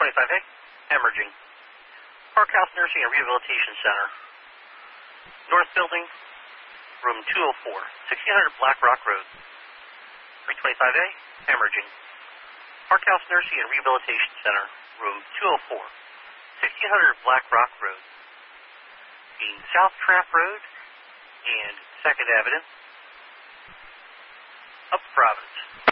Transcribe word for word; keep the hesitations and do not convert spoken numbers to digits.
twenty-five A, hemorrhaging. Park House Nursing and Rehabilitation Center. North Building, room two oh four, sixteen hundred Black Rock Road. three twenty-five A, hemorrhaging. Park House Nursing and Rehabilitation Center, room two oh four, sixteen hundred Black Rock Road. In South Trap Road and second Avenue. Up Providence.